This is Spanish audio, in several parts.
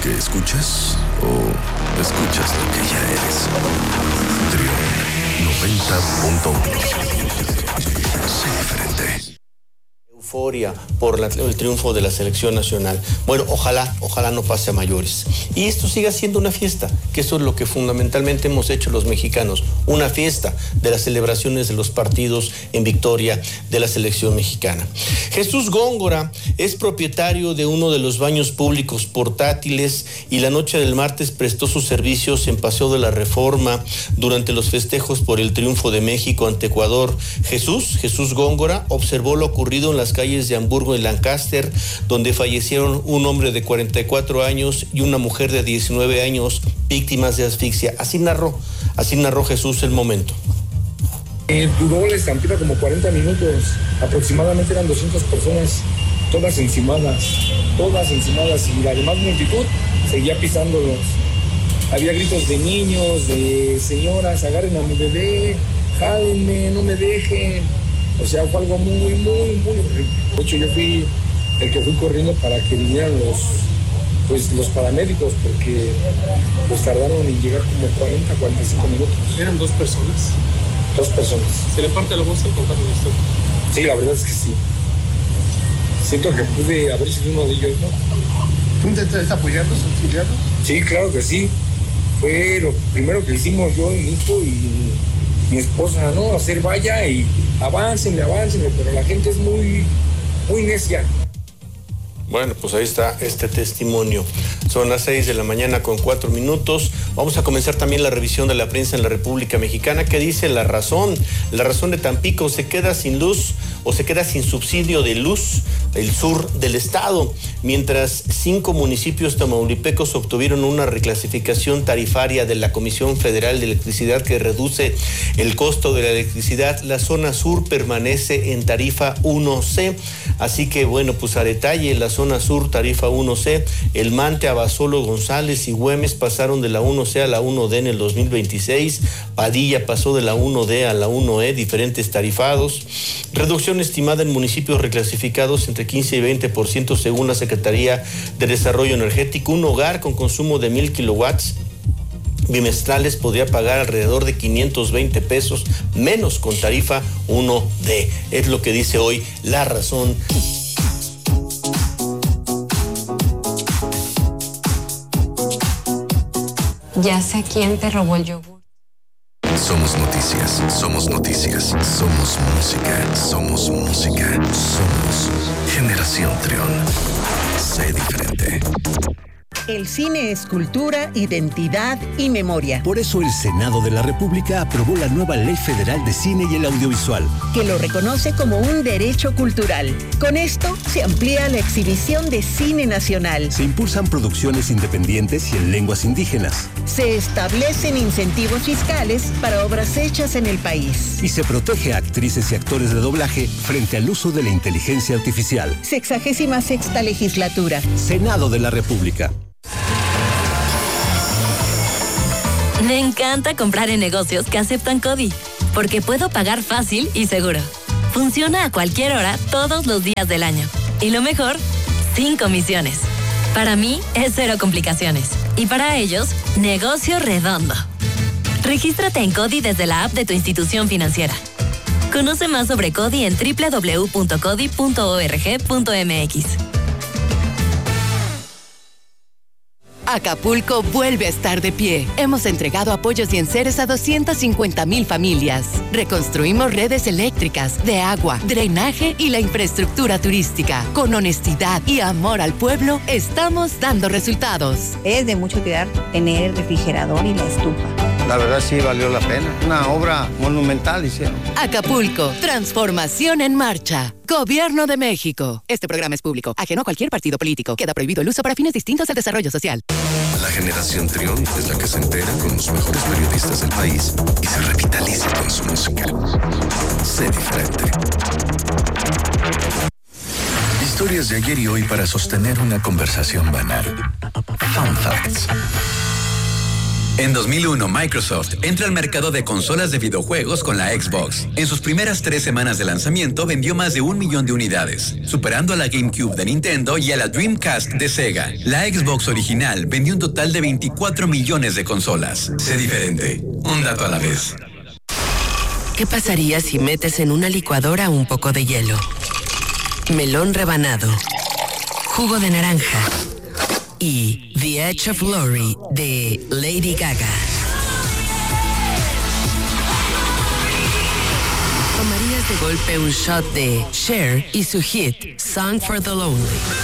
que escuchas o escuchas lo que ya eres? Trión 90.1. Sé diferente. Euforia por el triunfo de la selección nacional. Bueno, ojalá no pase a mayores. Y esto siga siendo una fiesta, que eso es lo que fundamentalmente hemos hecho los mexicanos, una fiesta de las celebraciones de los partidos en victoria de la selección mexicana. Jesús Góngora es propietario de uno de los baños públicos portátiles y la noche del martes prestó sus servicios en Paseo de la Reforma durante los festejos por el triunfo de México ante Ecuador. Jesús Góngora observó lo ocurrido en las calles de Hamburgo y Lancaster, donde fallecieron un hombre de 44 años y una mujer de 19 años, víctimas de asfixia. Así narró Jesús el momento. Duró la estampida como 40 minutos, aproximadamente eran 200 personas, todas encimadas, y la demás multitud seguía pisándolos. Había gritos de niños, de señoras, agarren a mi bebé, jálenme, no me dejen. O sea, fue algo muy horrible. De hecho, yo fui el que fui corriendo para que vinieran los paramédicos, porque pues tardaron en llegar como 45 minutos. ¿Eran dos personas? Dos personas. ¿Se le parte la voz al contar la historia? Sí, la verdad es que sí. Siento que pude haber sido uno de ellos, ¿no? ¿Tú intentaste apoyarlos, auxiliarlos? Sí, claro que sí. Fue lo primero que hicimos yo y mi hijo y mi esposa, ¿no? Hacer valla y aváncenle, pero la gente es muy necia. Bueno, pues ahí está este testimonio. Son las 6:04 a.m. Vamos a comenzar también la revisión de la prensa en la República Mexicana. ¿Qué dice La Razón? La Razón de Tampico: se queda sin luz o se queda sin subsidio de luz el sur del estado, mientras 5 municipios tamaulipecos obtuvieron una reclasificación tarifaria de la Comisión Federal de Electricidad que reduce el costo de la electricidad. La zona sur permanece en tarifa 1C, así que bueno, pues a detalle, la zona sur tarifa 1C, El Mante, Abasolo, González y Güemes pasaron de la 1C a la 1D en el 2026, Padilla pasó de la 1D a la 1E, diferentes tarifados, reducción estimada en municipios reclasificados entre 15 y 20% según la Secretaría de Desarrollo Energético. Un hogar con consumo de 1,000 kilowatts bimestrales podría pagar alrededor de 520 pesos menos con tarifa 1D. Es lo que dice hoy La Razón. Ya sé quién te robó el yogur. Somos noticias, somos música, somos Generación Trión. Sé diferente. El cine es cultura, identidad y memoria. Por eso el Senado de la República aprobó la nueva Ley Federal de Cine y el Audiovisual, que lo reconoce como un derecho cultural. Con esto se amplía la exhibición de cine nacional. Se impulsan producciones independientes y en lenguas indígenas. Se establecen incentivos fiscales para obras hechas en el país. Y se protege a actrices y actores de doblaje frente al uso de la inteligencia artificial. 66ª legislatura. Senado de la República. Me encanta comprar en negocios que aceptan CODI, porque puedo pagar fácil y seguro. Funciona a cualquier hora, todos los días del año. Y lo mejor, sin comisiones. Para mí, es cero complicaciones. Y para ellos, negocio redondo. Regístrate en CODI desde la app de tu institución financiera. Conoce más sobre CODI en www.codi.org.mx. Acapulco vuelve a estar de pie. Hemos entregado apoyos y enseres a 250,000 familias. Reconstruimos redes eléctricas, de agua, drenaje y la infraestructura turística. Con honestidad y amor al pueblo, estamos dando resultados. Es de mucho cuidar tener el refrigerador y la estufa. La verdad sí valió la pena. Una obra monumental hicieron. Acapulco, transformación en marcha. Gobierno de México. Este programa es público, ajeno a cualquier partido político. Queda prohibido el uso para fines distintos al desarrollo social. La Generación Trión es la que se entera con los mejores periodistas del país y se revitaliza con su música. Sé diferente. Historias de ayer y hoy para sostener una conversación banal. Fun Facts. En 2001, Microsoft entra al mercado de consolas de videojuegos con la Xbox. En sus primeras 3 semanas de lanzamiento vendió más de 1 millón de unidades, superando a la GameCube de Nintendo y a la Dreamcast de Sega. La Xbox original vendió un total de 24 millones de consolas. Sé diferente, un dato a la vez. ¿Qué pasaría si metes en una licuadora un poco de hielo, melón rebanado, jugo de naranja y The Edge of Glory de Lady Gaga? Tomarías de golpe un shot de Cher y su hit Song for the Lonely.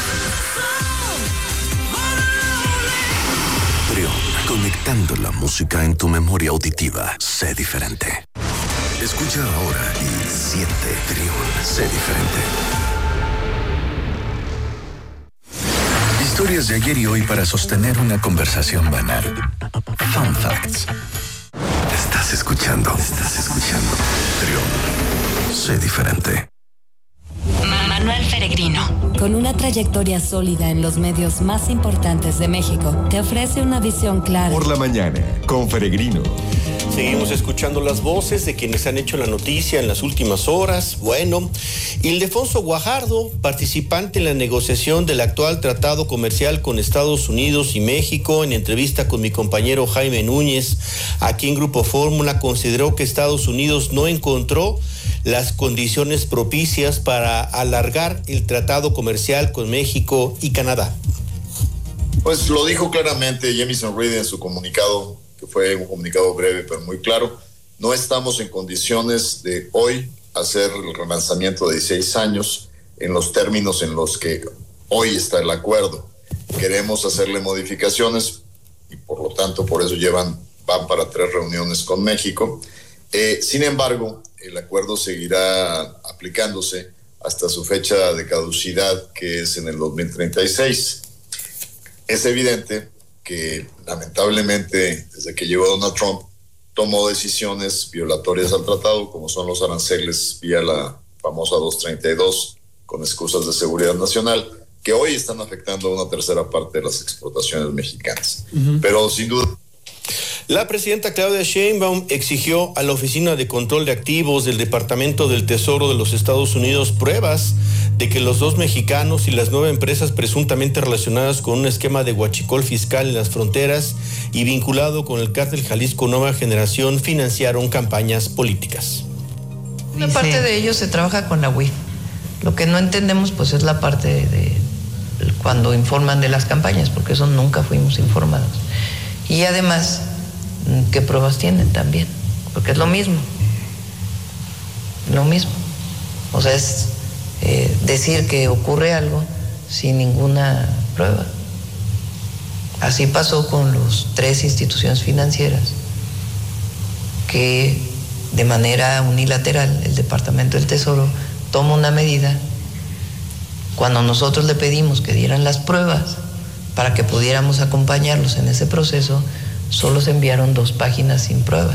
Trión, conectando la música en tu memoria auditiva. Sé diferente. Escucha ahora y siente Trión. Sé diferente. Historias de ayer y hoy para sostener una conversación banal. Fun Facts. Estás escuchando. Trión. Sé diferente. Manuel Peregrino, con una trayectoria sólida en los medios más importantes de México, te ofrece una visión clara. Por la mañana, con Peregrino. Seguimos escuchando las voces de quienes han hecho la noticia en las últimas horas. Bueno, Ildefonso Guajardo, participante en la negociación del actual tratado comercial con Estados Unidos y México, en entrevista con mi compañero Jaime Núñez, aquí en Grupo Fórmula, consideró que Estados Unidos no encontró las condiciones propicias para alargar el tratado comercial con México y Canadá. Pues lo dijo claramente Jamieson Reed en su comunicado, que fue un comunicado breve pero muy claro. No estamos en condiciones de hoy hacer el relanzamiento de 16 años en los términos en los que hoy está el acuerdo. Queremos hacerle modificaciones y por lo tanto por eso van para 3 reuniones con México. Sin embargo, el acuerdo seguirá aplicándose hasta su fecha de caducidad, que es en el 2036. Es evidente que lamentablemente desde que llegó Donald Trump tomó decisiones violatorias al tratado, como son los aranceles vía la famosa 232 con excusas de seguridad nacional, que hoy están afectando a una tercera parte de las exportaciones mexicanas. Pero sin duda, la presidenta Claudia Sheinbaum exigió a la Oficina de Control de Activos del Departamento del Tesoro de los Estados Unidos pruebas de que los 2 mexicanos y las 9 empresas presuntamente relacionadas con un esquema de huachicol fiscal en las fronteras y vinculado con el cártel Jalisco Nueva Generación financiaron campañas políticas. Una parte de ellos se trabaja con la UIF. Lo que no entendemos pues es la parte de cuando informan de las campañas, porque eso nunca fuimos informados. Y además, ¿qué pruebas tienen también? Porque es lo mismo. O sea, es decir que ocurre algo sin ninguna prueba. Así pasó con los 3 instituciones financieras que de manera unilateral el Departamento del Tesoro toma una medida cuando nosotros le pedimos que dieran las pruebas para que pudiéramos acompañarlos en ese proceso. Solo se enviaron 2 páginas sin pruebas.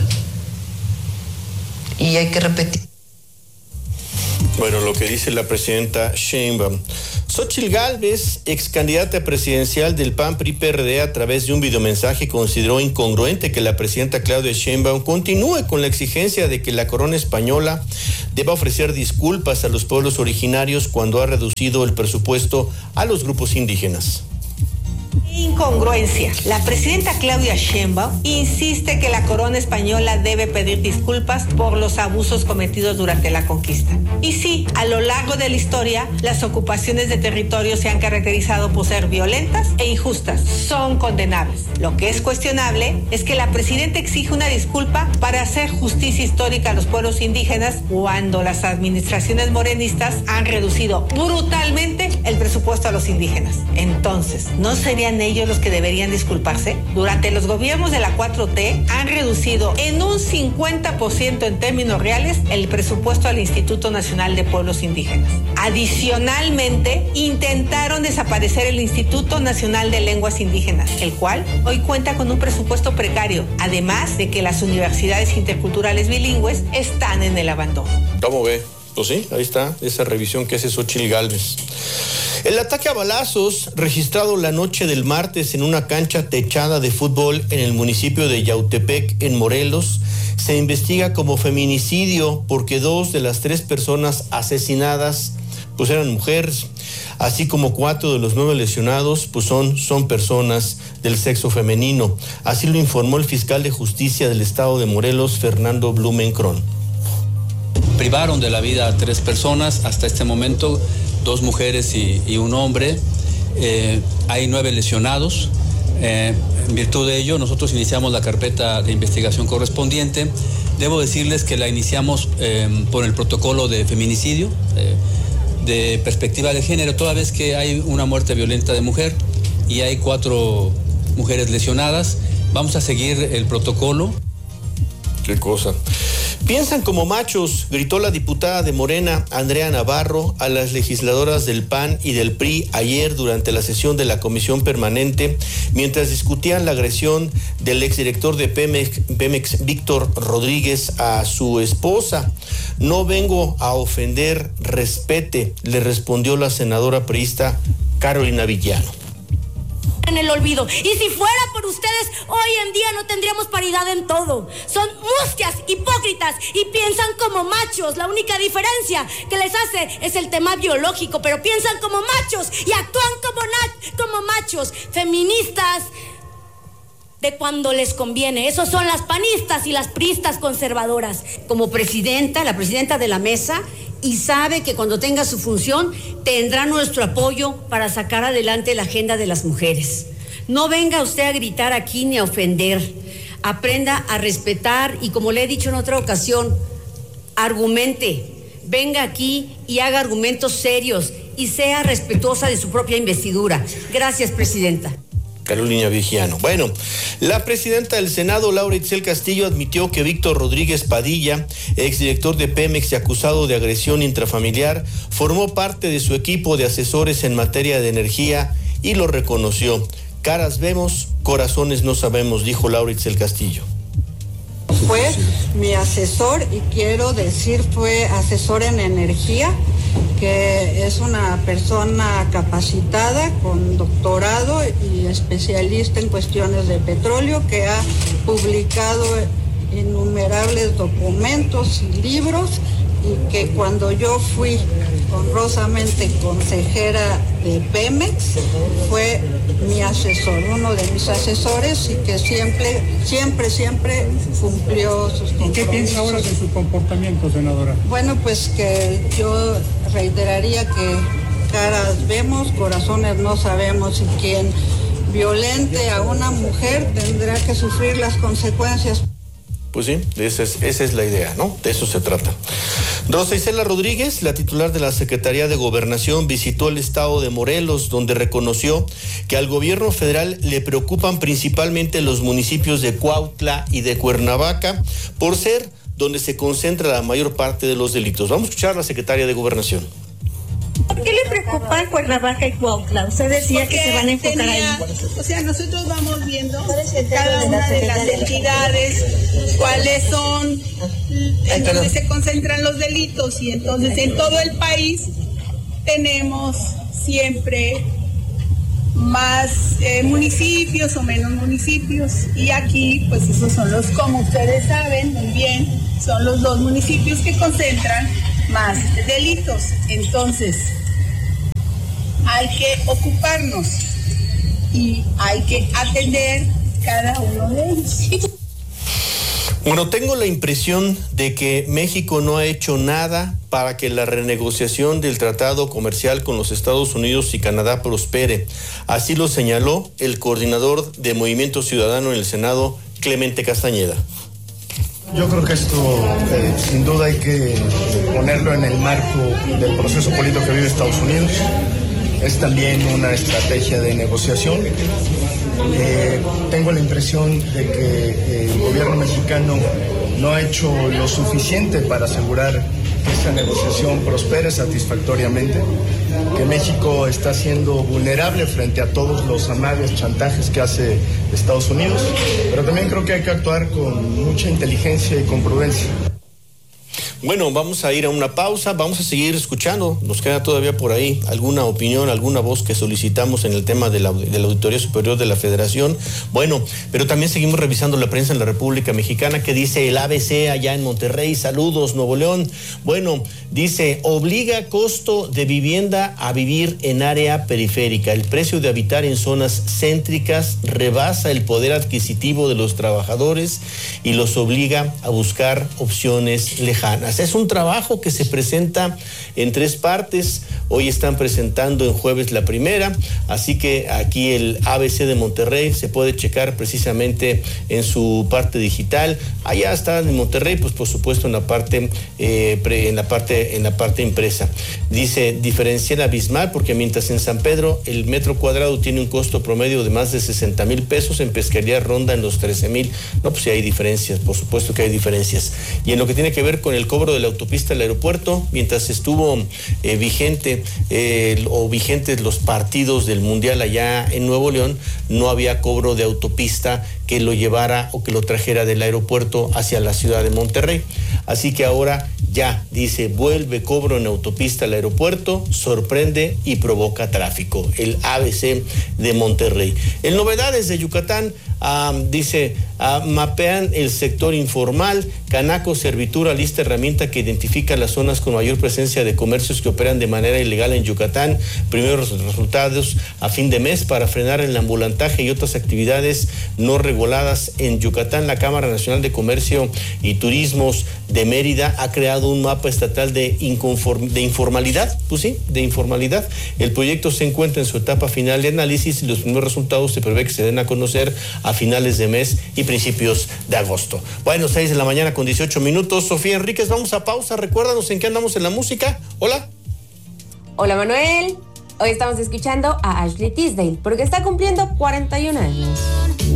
Y hay que repetir. Bueno, lo que dice la presidenta Sheinbaum. Xóchitl Gálvez, ex candidata presidencial del PAN-PRI-PRD, a través de un videomensaje consideró incongruente que la presidenta Claudia Sheinbaum continúe con la exigencia de que la corona española deba ofrecer disculpas a los pueblos originarios cuando ha reducido el presupuesto a los grupos indígenas. Incongruencia. La presidenta Claudia Sheinbaum insiste que la corona española debe pedir disculpas por los abusos cometidos durante la conquista. Y sí, a lo largo de la historia, las ocupaciones de territorio se han caracterizado por ser violentas e injustas. Son condenables. Lo que es cuestionable es que la presidenta exige una disculpa para hacer justicia histórica a los pueblos indígenas cuando las administraciones morenistas han reducido brutalmente el presupuesto a los indígenas. Entonces, ¿no serían ellos los que deberían disculparse? Durante los gobiernos de la 4T han reducido en un 50% en términos reales el presupuesto al Instituto Nacional de Pueblos Indígenas. Adicionalmente, intentaron desaparecer el Instituto Nacional de Lenguas Indígenas, el cual hoy cuenta con un presupuesto precario, además de que las universidades interculturales bilingües están en el abandono. ¿Cómo ve? Pues sí, ahí está esa revisión que hace Xóchitl Gálvez. El ataque a balazos registrado la noche del martes en una cancha techada de fútbol en el municipio de Yautepec, en Morelos, se investiga como feminicidio porque 2 de las 3 personas asesinadas pues eran mujeres, así como 4 de los 9 lesionados pues son personas del sexo femenino. Así lo informó el fiscal de justicia del estado de Morelos, Fernando Blumenkron. Privaron de la vida a 3 personas hasta este momento, 2 mujeres y un hombre. Hay 9 lesionados. En virtud de ello, nosotros iniciamos la carpeta de investigación correspondiente. Debo decirles que la iniciamos por el protocolo de feminicidio, de perspectiva de género, toda vez que hay una muerte violenta de mujer y hay 4 mujeres lesionadas. Vamos a seguir el protocolo. Qué cosa. Piensan como machos, gritó la diputada de Morena, Andrea Navarro, a las legisladoras del PAN y del PRI ayer durante la sesión de la Comisión Permanente, mientras discutían la agresión del exdirector de Pemex, Víctor Rodríguez, a su esposa. No vengo a ofender, respete, le respondió la senadora priista Carolina Villano. En el olvido. Y si fuera por ustedes, hoy en día no tendríamos paridad en todo. Son mustias, hipócritas y piensan como machos. La única diferencia que les hace es el tema biológico, pero piensan como machos y actúan como machos, feministas de cuando les conviene. Esos son las panistas y las priistas conservadoras. Como presidenta, la presidenta de la mesa, y sabe que cuando tenga su función tendrá nuestro apoyo para sacar adelante la agenda de las mujeres. No venga usted a gritar aquí ni a ofender. Aprenda a respetar y, como le he dicho en otra ocasión, argumente. Venga aquí y haga argumentos serios y sea respetuosa de su propia investidura. Gracias, presidenta. Carolina Vigiano. Bueno, la presidenta del Senado, Laura Itzel Castillo, admitió que Víctor Rodríguez Padilla, exdirector de Pemex y acusado de agresión intrafamiliar, formó parte de su equipo de asesores en materia de energía y lo reconoció. Caras vemos, corazones no sabemos, dijo Laura Itzel Castillo. Fue mi asesor y quiero decir fue asesor en energía, que es una persona capacitada con doctorado y especialista en cuestiones de petróleo, que ha publicado innumerables documentos y libros, y que cuando yo fui honrosamente consejera de Pemex fue mi asesor, uno de mis asesores, y que siempre cumplió sus compromisos. ¿Y qué piensa ahora de su comportamiento, senadora? Bueno, pues que yo reiteraría que caras vemos, corazones no sabemos, y quien violente a una mujer tendrá que sufrir las consecuencias. Pues sí, esa es la idea, ¿no? De eso se trata. Rosa Isela Rodríguez, la titular de la Secretaría de Gobernación, visitó el estado de Morelos, donde reconoció que al gobierno federal le preocupan principalmente los municipios de Cuautla y de Cuernavaca, por ser donde se concentra la mayor parte de los delitos. Vamos a escuchar a la secretaria de Gobernación. ¿Por qué le preocupa Cuernavaca y Cuautla? Usted decía porque que se van a enfocar ahí. O sea, nosotros vamos viendo cada una de las entidades, cuáles son, en donde se concentran los delitos, y entonces en todo el país tenemos siempre más municipios o menos municipios, y aquí pues esos son los, como ustedes saben muy bien, son los 2 municipios que concentran más delitos. Entonces hay que ocuparnos y hay que atender cada uno de ellos. Bueno, tengo la impresión de que México no ha hecho nada para que la renegociación del tratado comercial con los Estados Unidos y Canadá prospere. Así lo señaló el coordinador de Movimiento Ciudadano en el Senado, Clemente Castañeda. Yo creo que esto sin duda hay que ponerlo en el marco del proceso político que vive Estados Unidos. Es también una estrategia de negociación. Tengo la impresión de que el gobierno mexicano no ha hecho lo suficiente para asegurar que esta negociación prospere satisfactoriamente, que México está siendo vulnerable frente a todos los amagues, chantajes que hace Estados Unidos, pero también creo que hay que actuar con mucha inteligencia y con prudencia. Bueno, vamos a ir a una pausa, vamos a seguir escuchando, nos queda todavía por ahí alguna opinión, alguna voz que solicitamos en el tema de la Auditoría Superior de la Federación. Bueno, pero también seguimos revisando la prensa en la República Mexicana. ¿Qué dice el ABC allá en Monterrey? Saludos, Nuevo León. Bueno, dice, obliga costo de vivienda a vivir en área periférica. El precio de habitar en zonas céntricas rebasa el poder adquisitivo de los trabajadores y los obliga a buscar opciones lejanas. Es un trabajo que se presenta en 3 partes. Hoy están presentando en jueves la primera, así que aquí el ABC de Monterrey se puede checar precisamente en su parte digital. Allá está en Monterrey, pues por supuesto en la parte impresa. Dice, diferencial abismal, porque mientras en San Pedro el metro cuadrado tiene un costo promedio de más de 60,000 pesos, en Pesquería ronda en los 13,000. No, pues sí hay diferencias, por supuesto que hay diferencias. Y en lo que tiene que ver con el cobro de la autopista al aeropuerto, mientras estuvo vigentes los partidos del Mundial allá en Nuevo León, no había cobro de autopista que lo llevara o que lo trajera del aeropuerto hacia la ciudad de Monterrey. Así que ahora ya, dice, vuelve cobro en autopista al aeropuerto, sorprende y provoca tráfico. El ABC de Monterrey. En novedades de Yucatán, dice, mapean el sector informal. Canaco Servitura lista herramienta que identifica las zonas con mayor presencia de comercios que operan de manera ilegal en Yucatán. Primeros resultados a fin de mes para frenar el ambulantaje y otras actividades no reguladas en Yucatán. La Cámara Nacional de Comercio y Turismos de Mérida ha creado un mapa estatal de informalidad. Pues sí, de informalidad. El proyecto se encuentra en su etapa final de análisis y los primeros resultados se prevé que se den a conocer a finales de mes y principios de agosto. Bueno, 6 de la mañana con 18 minutos. Sofía Enríquez, vamos a pausa. Recuérdanos en qué andamos en la música. Hola. Hola, Manuel. Hoy estamos escuchando a Ashley Tisdale porque está cumpliendo 41 años.